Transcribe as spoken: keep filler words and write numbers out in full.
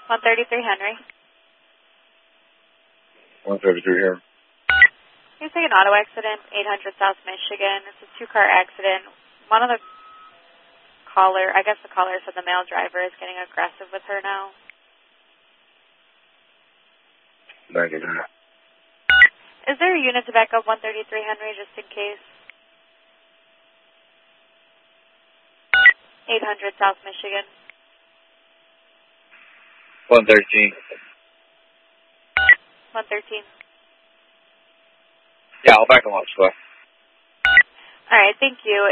one thirty-three Henry. one thirty-three here. He's taking an auto accident, eight hundred South Michigan. It's a two-car accident. One of the caller, I guess the caller said the male driver is getting aggressive with her now. ninety-nine. Is there a unit to back up one thirty-three Henry just in case? eight hundred South Michigan. one thirteen. one thirteen. Yeah, I'll back them up, Swift. All right, thank you.